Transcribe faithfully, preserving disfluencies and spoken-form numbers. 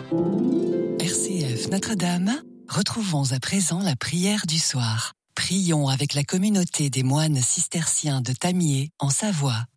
R C F Notre-Dame, retrouvons à présent la prière du soir. Prions avec la communauté des moines cisterciens de Tamier, en Savoie.